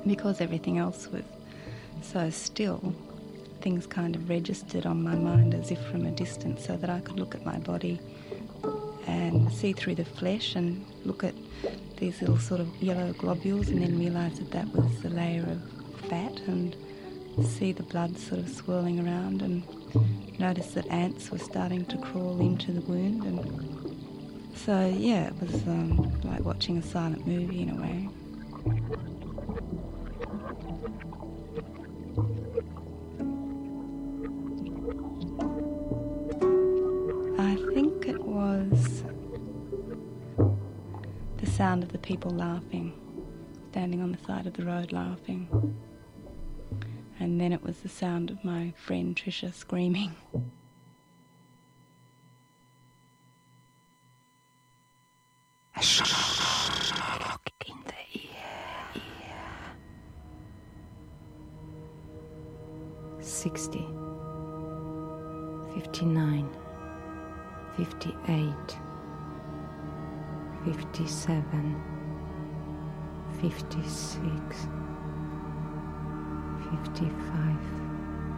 because everything else was so still, things kind of registered on my mind as if from a distance, so that I could look at my body and see through the flesh and look at these little sort of yellow globules, and then realise that that was a layer of fat, and see the blood sort of swirling around, and notice that ants were starting to crawl into the wound. And so, yeah, it was like watching a silent movie in a way. I think it was the sound of the people laughing, standing on the side of the road laughing. And then it was the sound of my friend Trisha screaming. A shock in the ear. 60, 59, 58, 57, 56, 55.